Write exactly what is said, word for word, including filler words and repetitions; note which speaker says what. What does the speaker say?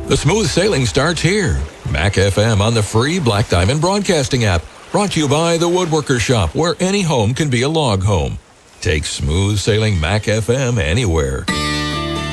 Speaker 1: The smooth sailing starts here. Mac F M on the free Black Diamond Broadcasting app. Brought to you by The Woodworker Shop, where any home can be a log home. Take smooth sailing Mac F M anywhere.